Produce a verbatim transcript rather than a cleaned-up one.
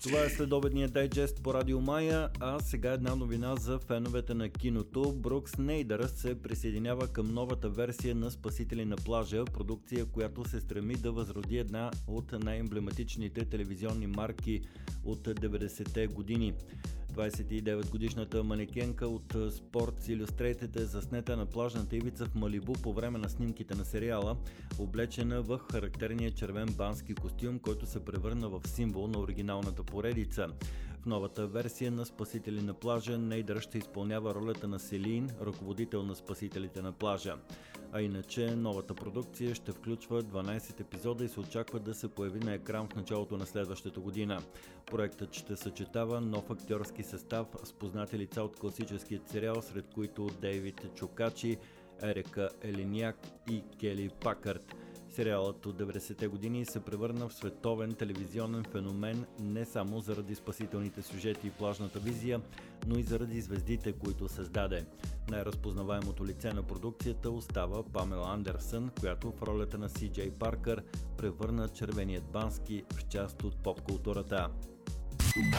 Това е следобедният дайджест по Радио Мая, а сега една новина за феновете на киното. Брук Снейдър се присъединява към новата версия на Спасители на плажа, продукция, която се стреми да възроди една от най-емблематичните телевизионни марки от деветдесетте години. двадесет и девет годишната манекенка от Sports Illustrated е заснета на плажната ивица в Малибу по време на снимките на сериала, облечена в характерния червен бански костюм, който се превърна в символ на оригиналната поредица. В новата версия на Спасители на плажа Нейдър ще изпълнява ролята на Селин, ръководител на Спасителите на плажа. А иначе новата продукция ще включва дванадесет епизода и се очаква да се появи на екран в началото на следващата година. Проектът ще съчетава нов актьорски състав с познати лица от класическият сериал, сред които Дейвид Чокачи, Ерика Елиняк и Кели Пакърт. Сериалът от деветдесетте години се превърна в световен телевизионен феномен не само заради спасителните сюжети и плажната визия, но и заради звездите, които създаде. Най-разпознаваемото лице на продукцията остава Памела Андерсън, която в ролята на Си Джей Паркър превърна червеният бански в част от поп-културата.